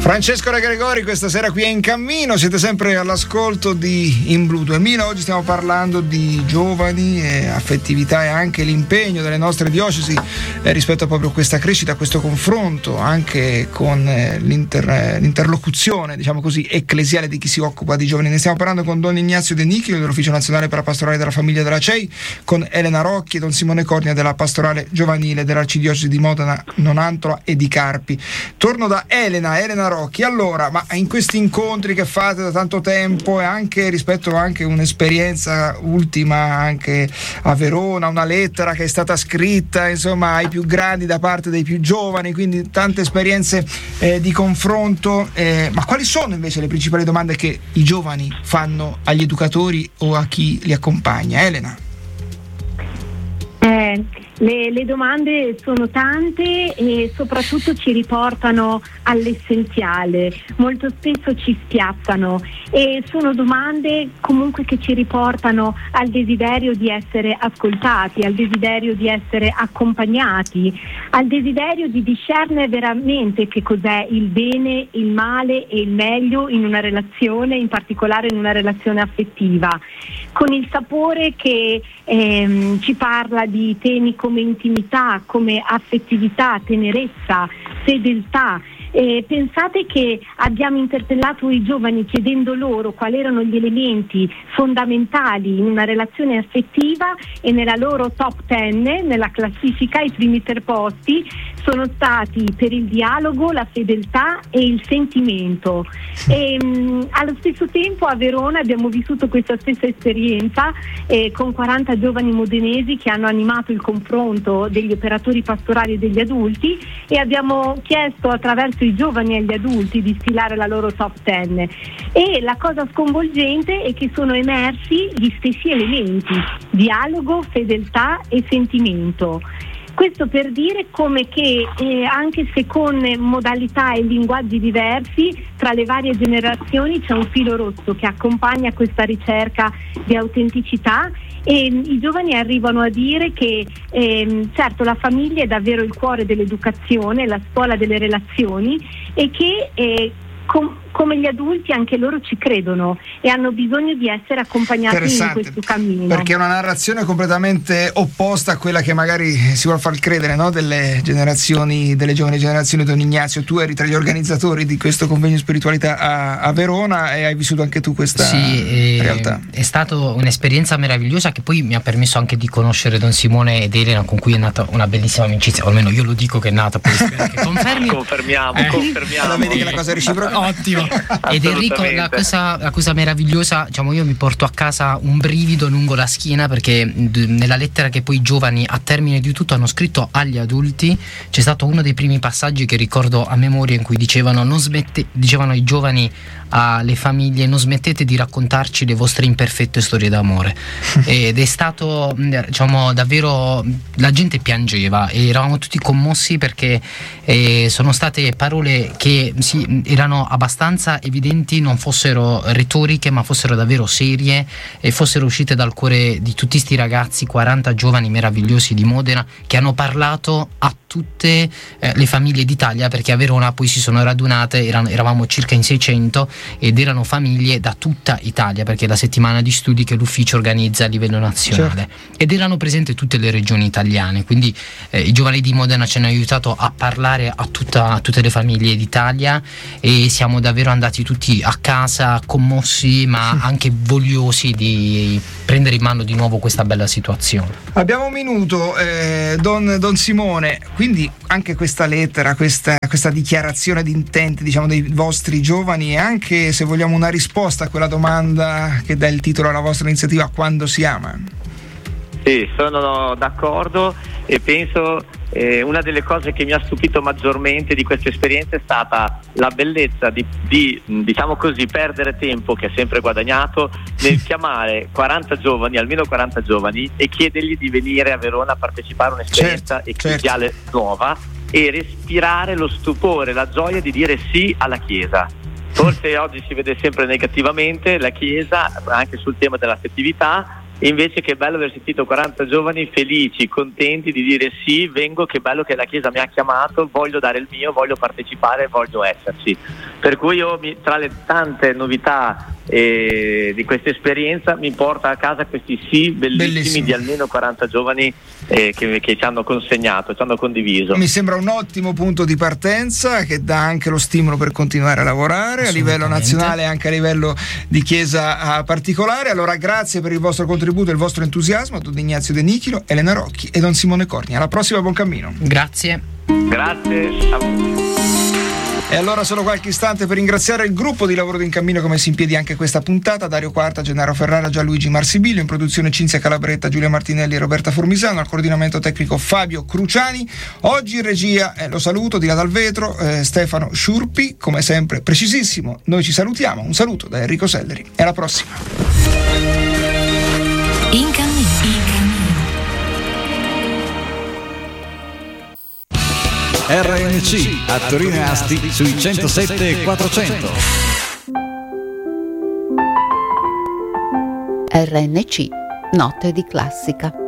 Francesco De Gregori questa sera qui è In Cammino, siete sempre all'ascolto di In Blu 2000. Oggi stiamo parlando di giovani, affettività e anche l'impegno delle nostre diocesi rispetto a proprio questa crescita, questo confronto anche con l'interlocuzione, diciamo così, ecclesiale di chi si occupa di giovani. Ne stiamo parlando con Don Ignazio De Nichilo dell'Ufficio Nazionale per la Pastorale della Famiglia della CEI, con Elena Rocchi e Don Simone Cornia della Pastorale Giovanile dell'Arcidiocesi di Modena, Nonantola e di Carpi. Torno da Elena Rocchi. Allora, ma in questi incontri che fate da tanto tempo e anche rispetto anche un'esperienza ultima anche a Verona, una lettera che è stata scritta insomma ai più grandi da parte dei più giovani, quindi tante esperienze di confronto, ma quali sono invece le principali domande che i giovani fanno agli educatori o a chi li accompagna? Elena? Le domande sono tante e soprattutto ci riportano all'essenziale, molto spesso ci spiazzano e sono domande comunque che ci riportano al desiderio di essere ascoltati, al desiderio di essere accompagnati, al desiderio di discernere veramente che cos'è il bene, il male e il meglio in una relazione, in particolare in una relazione affettiva, con il sapore che ci parla di temi come intimità, come affettività, tenerezza, fedeltà. Pensate che abbiamo interpellato i giovani chiedendo loro quali erano gli elementi fondamentali in una relazione affettiva e nella loro top 10, nella classifica, i primi 3 posti sono stati per il dialogo, la fedeltà e il sentimento. Allo stesso tempo a Verona abbiamo vissuto questa stessa esperienza con 40 giovani modenesi che hanno animato il confronto degli operatori pastorali e degli adulti e abbiamo chiesto attraverso i giovani e gli adulti di stilare la loro top 10 e la cosa sconvolgente è che sono emersi gli stessi elementi: dialogo, fedeltà e sentimento. Questo per dire come che anche se con modalità e linguaggi diversi tra le varie generazioni c'è un filo rosso che accompagna questa ricerca di autenticità e i giovani arrivano a dire che certo la famiglia è davvero il cuore dell'educazione, la scuola delle relazioni e che come gli adulti anche loro ci credono e hanno bisogno di essere accompagnati in questo cammino. Perché è una narrazione completamente opposta a quella che magari si vuole far credere, no? Delle giovani generazioni. Don Ignazio, tu eri tra gli organizzatori di questo convegno spiritualità a Verona e hai vissuto anche tu questa realtà. È stata un'esperienza meravigliosa che poi mi ha permesso anche di conoscere Don Simone ed Elena, con cui è nata una bellissima amicizia, o almeno io lo dico che è nata, poi spero che confermi. Confermiamo. Allora vedi che la cosa è reciproca. Ottimo. Ed Enrico, la cosa meravigliosa, diciamo, io mi porto a casa un brivido lungo la schiena perché nella lettera che poi i giovani a termine di tutto hanno scritto agli adulti c'è stato uno dei primi passaggi che ricordo a memoria in cui dicevano ai giovani, alle famiglie: non smettete di raccontarci le vostre imperfette storie d'amore. Ed è stato, diciamo, davvero, la gente piangeva e eravamo tutti commossi perché sono state parole che erano abbastanza evidenti, non fossero retoriche ma fossero davvero serie e fossero uscite dal cuore di tutti sti ragazzi, 40 giovani meravigliosi di Modena, che hanno parlato a tutte le famiglie d'Italia, perché a Verona poi si sono radunate, eravamo circa in 600 ed erano famiglie da tutta Italia, perché è la settimana di studi che l'ufficio organizza a livello nazionale. Certo. Ed erano presenti tutte le regioni italiane, quindi i giovani di Modena ci hanno aiutato a parlare a tutte le famiglie d'Italia e siamo davvero andati tutti a casa commossi ma anche vogliosi di prendere in mano di nuovo questa bella situazione. Abbiamo un minuto, Don Simone, quindi anche questa lettera, questa dichiarazione di intenti, diciamo, dei vostri giovani, e anche, se vogliamo, una risposta a quella domanda che dà il titolo alla vostra iniziativa: quando si ama? Sì, sono d'accordo e penso una delle cose che mi ha stupito maggiormente di questa esperienza è stata la bellezza di diciamo così, perdere tempo, che è sempre guadagnato, nel chiamare 40 giovani, almeno 40 giovani, e chiedergli di venire a Verona a partecipare a un'esperienza ecclesiale nuova e respirare lo stupore, la gioia di dire sì alla Chiesa. Forse oggi si vede sempre negativamente la Chiesa anche sul tema dell'affettività, e invece che bello aver sentito 40 giovani felici, contenti di dire sì, vengo, che bello che la Chiesa mi ha chiamato, voglio dare il mio, voglio partecipare, voglio esserci. Per cui io tra le tante novità di questa esperienza mi porta a casa questi sì bellissimi di almeno 40 giovani che ci hanno consegnato, ci hanno condiviso. Mi sembra un ottimo punto di partenza che dà anche lo stimolo per continuare a lavorare a livello nazionale e anche a livello di Chiesa particolare. Allora grazie per il vostro contributo e il vostro entusiasmo a Don Ignazio De Nichilo, Elena Rocchi e Don Simone Cornia. Alla prossima, buon cammino. Grazie. E allora solo qualche istante per ringraziare il gruppo di lavoro di In Cammino che ha messo in piedi anche questa puntata: Dario Quarta, Gennaro Ferrara, Gianluigi Marsibilio, in produzione Cinzia Calabretta, Giulia Martinelli e Roberta Formisano, al coordinamento tecnico Fabio Cruciani. Oggi in regia, lo saluto di là dal vetro, Stefano Sciurpi, come sempre precisissimo. Noi ci salutiamo, un saluto da Enrico Selleri e alla prossima. In Cammino. RNC a Torino e Asti sui 107 e 400. RNC, notte di classica.